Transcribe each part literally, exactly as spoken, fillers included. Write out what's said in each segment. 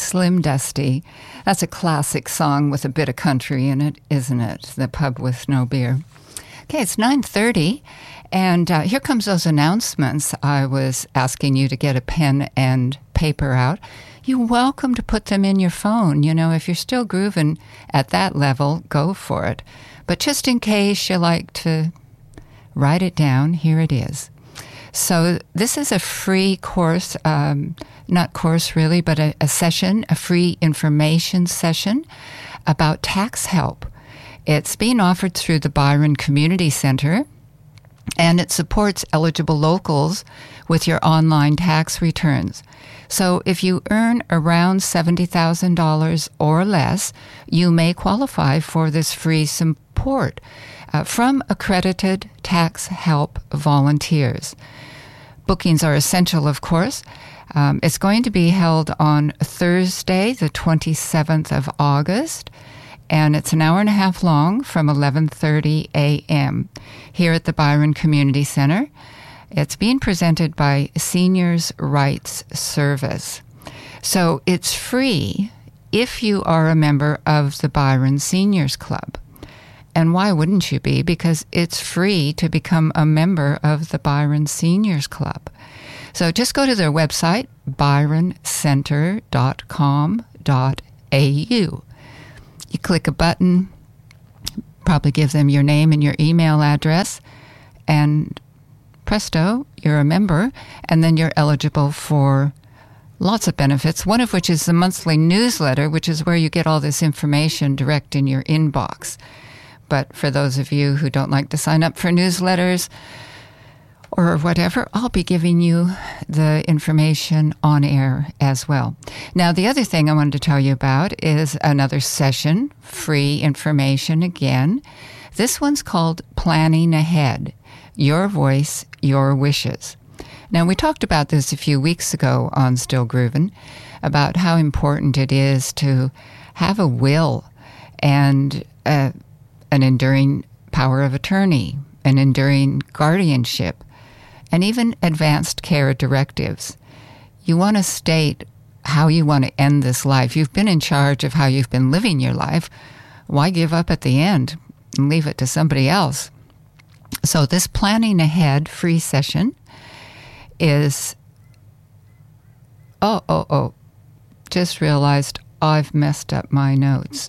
Slim Dusty. That's a classic song with a bit of country in it, isn't it? The Pub with No Beer. Okay, it's nine thirty, and uh, here comes those announcements. I was asking you to get a pen and paper out. You're welcome to put them in your phone. You know, if you're still grooving at that level, go for it. But just in case you like to write it down, here it is. So this is a free course, um, not course really, but a, a session, a free information session about tax help. It's being offered through the Byron Community Center, and it supports eligible locals with your online tax returns. So if you earn around seventy thousand dollars or less, you may qualify for this free support uh, from accredited tax help volunteers. Bookings are essential, of course. Um, it's going to be held on Thursday, the twenty-seventh of August, and it's an hour and a half long from eleven thirty a.m. here at the Byron Community Center. It's being presented by Seniors Rights Service. So it's free if you are a member of the Byron Seniors Club. And why wouldn't you be? Because it's free to become a member of the Byron Seniors Club. So just go to their website, byron center dot com dot a u. You click a button, probably give them your name and your email address, and presto, you're a member, and then you're eligible for lots of benefits, one of which is the monthly newsletter, which is where you get all this information direct in your inbox. But for those of you who don't like to sign up for newsletters or whatever, I'll be giving you the information on air as well. Now, the other thing I wanted to tell you about is another session, free information again. This one's called Planning Ahead, Your Voice, Your Wishes. Now, we talked about this a few weeks ago on Still Groovin', about how important it is to have a will and uh, an enduring power of attorney, an enduring guardianship, and even advanced care directives. You want to state how you want to end this life. You've been in charge of how you've been living your life. Why give up at the end and leave it to somebody else? So this Planning Ahead free session is, oh, oh, oh, just realized I've messed up my notes.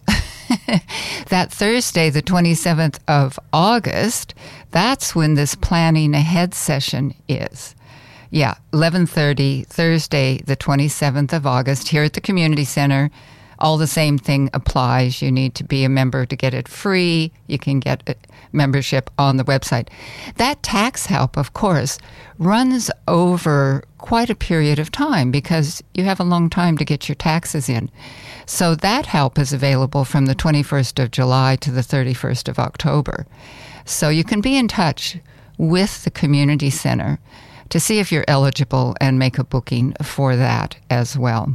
That Thursday, the twenty-seventh of August, that's when this Planning Ahead session is. Yeah, eleven thirty, Thursday, the twenty-seventh of August, here at the Community Center. All the same thing applies. You need to be a member to get it free. You can get a membership on the website. That tax help, of course, runs over quite a period of time because you have a long time to get your taxes in. So that help is available from the twenty-first of July to the thirty-first of October. So you can be in touch with the Community Center to see if you're eligible and make a booking for that as well.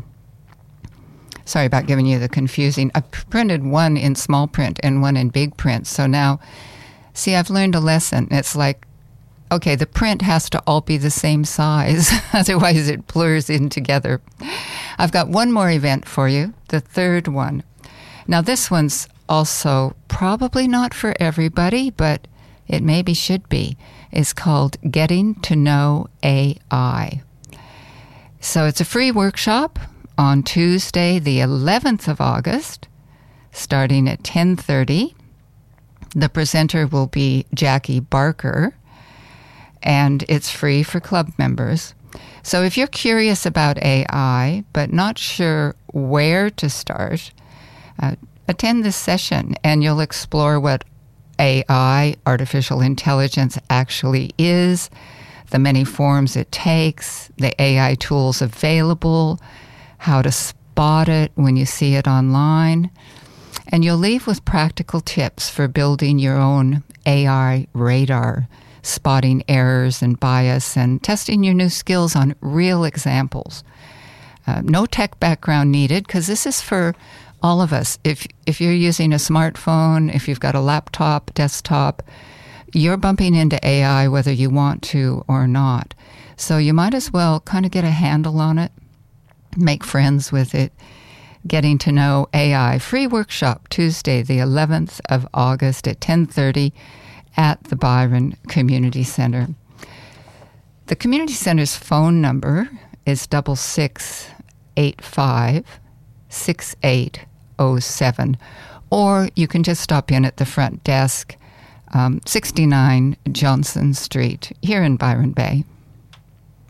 Sorry about giving you the confusing. I printed one in small print and one in big print. So now, see, I've learned a lesson. It's like, okay, the print has to all be the same size. Otherwise, it blurs in together. I've got one more event for you, the third one. Now, this one's also probably not for everybody, but it maybe should be. It's called Getting to Know A I. So it's a free workshop on Tuesday, the eleventh of August, starting at ten thirty. The presenter will be Jackie Barker, and it's free for club members. So if you're curious about A I, but not sure where to start, uh, attend this session, and you'll explore what A I, artificial intelligence, actually is, the many forms it takes, the A I tools available, how to spot it when you see it online. And you'll leave with practical tips for building your own A I radar, spotting errors and bias, and testing your new skills on real examples. Uh, no tech background needed, because this is for all of us. If if you're using a smartphone, if you've got a laptop, desktop, you're bumping into A I whether you want to or not. So you might as well kind of get a handle on it, make friends with it, Getting to Know A I. Free workshop Tuesday, the eleventh of August at ten thirty at the Byron Community Center. The Community Center's phone number is double six eight five six eight oh seven, or you can just stop in at the front desk, um, sixty-nine Johnson Street, here in Byron Bay.